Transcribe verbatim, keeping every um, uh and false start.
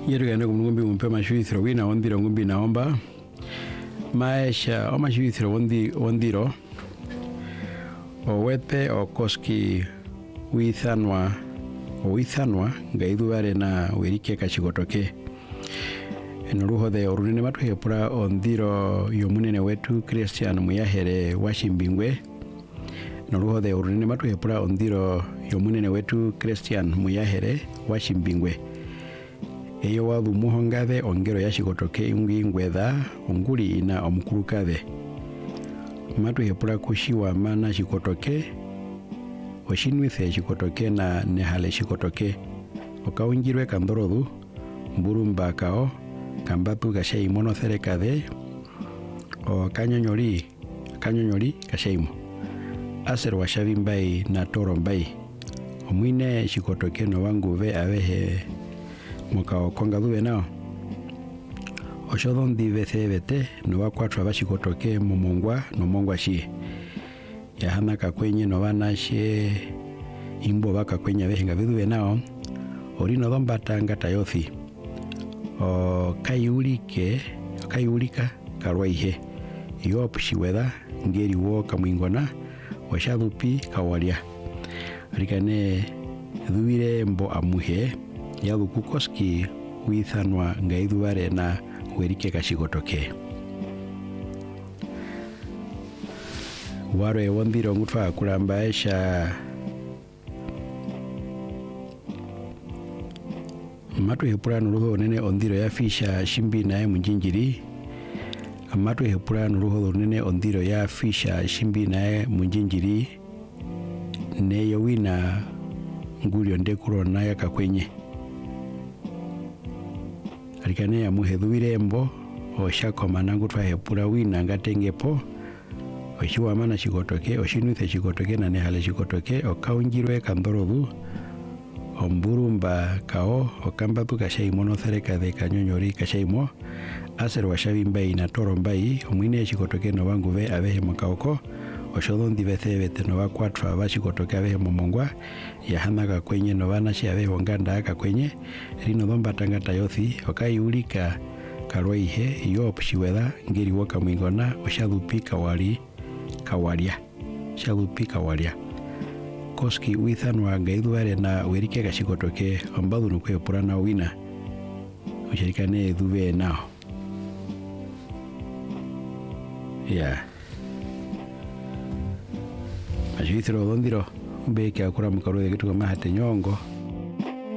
Yerugane kumungumbi umpe mashuithiro wina ondiro ngumbi naomba maisha o mashuithiro ondi ondiro owete okoski withanwa owithanwa ngaidhuare na werike kachikotoke enuruho de orunene matu hepura ondiro yomunene wetu Christian Muyahere washimbingwe enuruho de orunene matu hepura ondiro yomunene wetu Christian Muyahere washimbingwe eyo wadu muhongade ongero yashikotoke ingi ngwedha onguli ina omukurukade matu hepura kushiwa mana shikotoke oshinwithe shikotoke na nehale shikotoke okaungirwe kandorodu mburumba kao kambatu gashay monocerecade o kanyonyori kanyonyori kashaymo aser washavimbai na torombai omwine shikotoke no wanguve avehe mokao kongaduve nao oshodondi vecebete no wakwatwa bashikotoke momongwa no mongwa shie yahana kakwenye no banashe imbo bakakwenye behinga biduve nao orino dombatanga tayothi o kayulike kayulika karwaihe yopshiweda ngeri wo kamwingona washadupi kawalia rikane duire mbo amuhe yadu kukoski withanwa ngaidhuare na werike kashikotoke waro ewondiro ngutwa kulambaesha matu hepura nuruho nene ondiro ya fisha shimbi nae munjinjiri matu hepura nuruho nene ondiro ya fisha shimbi nae munjinjiri ne yowina ngulio ndekuro nae kakwenye alikane ya muhedhuire mbo oshakoma nangutwa hepura wina ngatengepo oshiwa mana shikotoke oshinwithe shikotoke na nehale shikotoke okaungirwe kandorodu omburumba kao okambatu kashay monocereka de kanyonyori kashaymo aser washavimbai na torombai omwine shikotoke no wanguve avehe mokaoko oshodondi vecebete no wakwatwa bashikotoke avehe momongwa yahana kakwenye no banashi avehe onganda kakwenye rino dombatanga tayothi okaiulika karwaihe yopshiweda ngeri woka mwingona oshadupi kawali kawalia shadupi kawalia koski withanwa ngaidhuare na werike kashikotoke ombadu nukwe purana wina ushirikane dhuve nao ya yeah. Ashwithiro dhondiro mbeke akura mkarude kitu kama hate nyongo